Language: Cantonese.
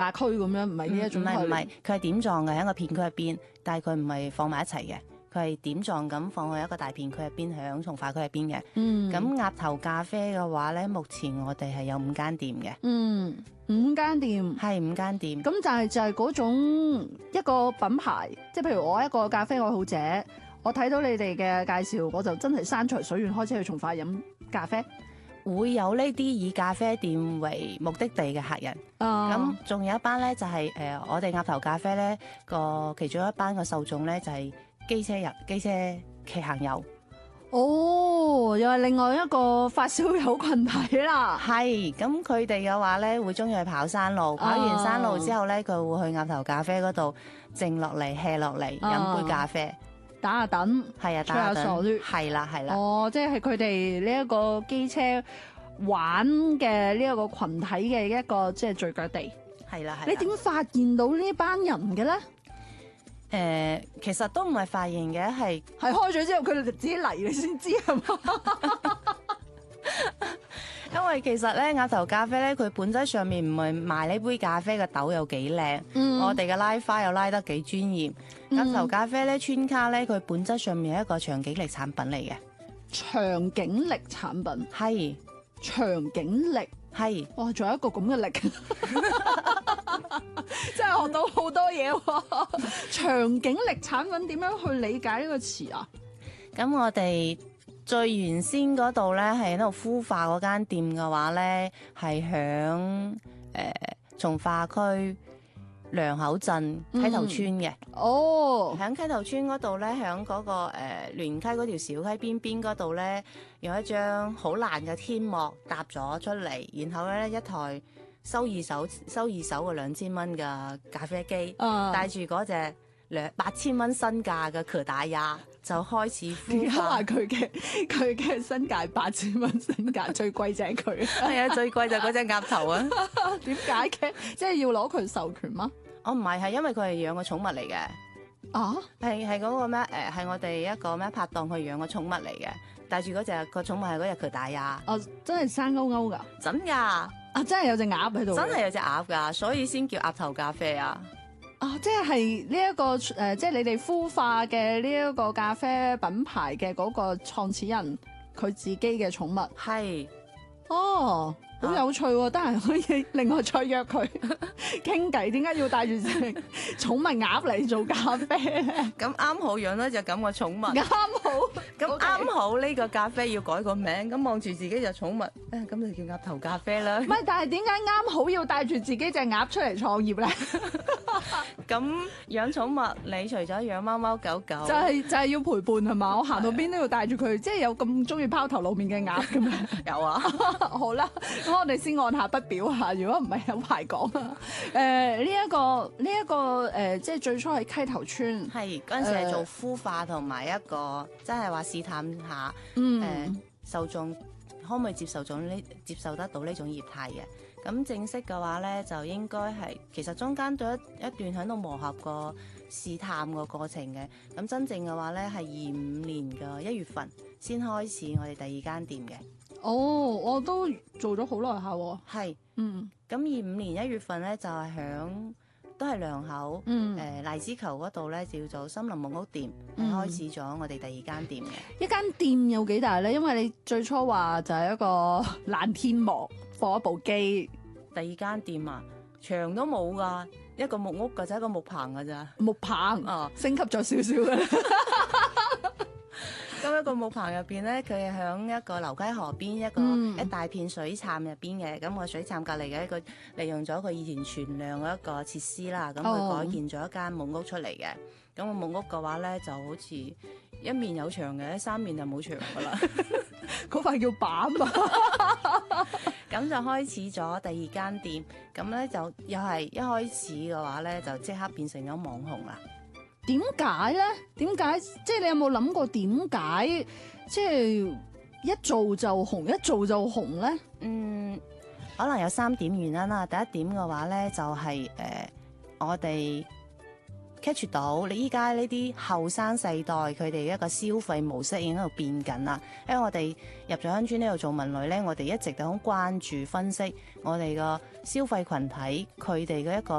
價區咁樣，唔係呢一種唔係，佢係點狀嘅喺個片區入邊，但係佢唔係放埋一齊嘅，佢係點狀咁放喺一個大片區入邊，喺從化區入邊嘅。咁鴨頭咖啡嘅話咧，目前我哋係有5間店嘅。 5間店係5間店。 咁就係嗰種一個品牌，即係譬如我一個咖啡愛好者，我睇到你哋嘅介紹，我就真係山長水遠開車去從化飲咖啡。 會有呢啲以咖啡店為目的地嘅客人，咁仲有一班咧就係我哋鴨頭咖啡咧個其中一班嘅受眾咧就係機車騎行友。 哦，又係另外一個發燒友群體啦。 係，咁佢哋嘅話咧會中意去跑山路，跑完山路之後咧佢會去鴨頭咖啡嗰度靜落嚟 hea 落嚟飲杯咖啡。 打下躉， 係啊， 吹下傻攣， 係啦。 哦，即係佢哋呢一個機車玩嘅呢一個群體嘅一個即係聚腳地。 係啦。 你點發現到呢班人嘅咧？ 其實都唔係發現嘅，係開咗之後佢哋自己嚟你先知係嘛？ 因為其實咧鴨頭咖啡咧，佢本質上面唔係賣呢杯咖啡嘅豆有幾靚，我哋嘅拉花又拉得幾專業。鴨頭咖啡咧，川卡咧，佢本質上面係一個長頸力產品嚟嘅。 長頸力產品係長頸力係， 哇！仲有一個咁嘅力，真係學到好多嘢喎。長頸力產品點樣去理解呢個詞啊？ 咁我哋最原先嗰度咧，係喺度孵化嗰間店嘅話咧，係響從化區良口鎮溪頭村嘅。 哦， 喺溪頭村嗰度咧，喺嗰個聯溪嗰條小溪邊嗰度咧，用一張好爛嘅天幕搭咗出嚟，然後咧一台收二手嘅2000蚊嘅咖啡機，帶住嗰隻8000蚊身價嘅可達鴨，就開始孵化。 點解話佢嘅身價8000蚊身價最貴就係佢？ 係啊，最貴就係嗰隻鴨頭啊！ 點解嘅？即係要攞佢授權嗎？ 我唔係，係因為佢係養個寵物嚟嘅。 啊？ 係嗰個咩？係我哋一個咩拍檔，佢養個寵物嚟嘅，帶住嗰隻個寵物係嗰隻可達鴨。 哦，真係生勾勾㗎？ 真㗎！ 啊，真係有隻鴨喺度。 真係有隻鴨㗎，所以先叫鴨頭咖啡啊！ 啊，即係呢一個即係你哋孵化嘅呢一個咖啡品牌嘅嗰個創始人，佢自己嘅寵物。 係。 哦，好有趣喎！得閒可以另外再約佢傾偈。點解要帶住隻寵物鴨嚟做咖啡咧？ 咁啱好養咗隻咁嘅寵物。 啱好， 咁啱好呢個咖啡要改個名，咁望住自己隻寵物，咁就叫鴨頭咖啡啦。 唔係，但係點解啱好要帶住自己隻鴨出嚟創業咧？ 咁養寵物，你除咗養貓貓狗狗， 就係要陪伴係嘛？我行到邊都要帶住佢，即係有咁中意拋頭露面嘅鴨嘅咩？ 有啊。 好啦，咁我哋先按下不表下，如果唔係有排講啊。呢一個即係最初喺溪頭村， 係嗰陣時係做孵化同埋一個，即係話試探下，受眾可唔可以接受得到呢種業態嘅。咁正式嘅話咧，就應該係其實中間都一段喺度磨合過試探個過程嘅。咁真正嘅話咧，係25年嘅1月份先開始我哋第2間店嘅。 哦，我都做咗好耐下喎。 係，咁25年1月份咧就係都係良口，荔枝球嗰度咧叫做森林木屋店，開始咗我哋第2間店嘅。 一間店有幾大咧？因為你最初話就係一個爛天幕放一部機。 第2間店啊，牆都冇噶，一個木屋噶啫，一個木棚噶咋。 木棚升級咗少少嘅。 咁一個木棚入邊咧，佢係響一個流溪河邊一大片水杉入邊嘅。咁個水杉隔離嘅一個利用咗佢以前存量嘅一個設施啦，咁佢改建咗一間木屋出嚟嘅。咁個木屋嘅話咧，就好似一面有牆嘅，3面就冇牆噶啦。 嗰塊叫板啊！ 咁就開始咗第2間店，咁咧就又係一開始嘅話咧，就即刻變成咗網紅啦。 點解咧？點解？即係你有冇諗過點解？即係一做就紅，一做就紅咧？ 可能有3點原因啦。第一點嘅話咧，就係我哋 catch 到你依家呢啲後生世代佢哋一個消費模式已經喺度變緊啦。因為我哋入咗鄉村呢度做文旅咧，我哋一直都好關注分析我哋個消費群體佢哋嘅一個